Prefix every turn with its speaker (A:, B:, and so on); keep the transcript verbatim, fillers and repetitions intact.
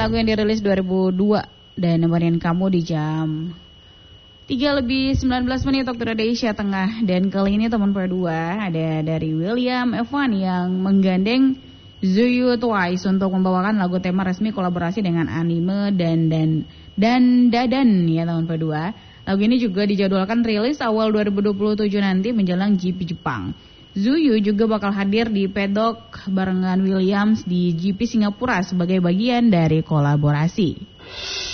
A: lagu yang dirilis dua ribu dua dan nemenin kamu di jam tiga lebih sembilan belas menit waktu Indonesia Tengah. Dan kali ini teman berdua ada dari William Evan yang menggandeng Zuyu Twice untuk membawakan lagu tema resmi kolaborasi dengan anime dan dan dan dadan ya teman berdua. Lagu ini juga dijadwalkan rilis awal dua ribu dua puluh tujuh nanti menjelang G P Jepang. Zuyu juga bakal hadir di pedok barengan Williams di G P Singapura sebagai bagian dari kolaborasi.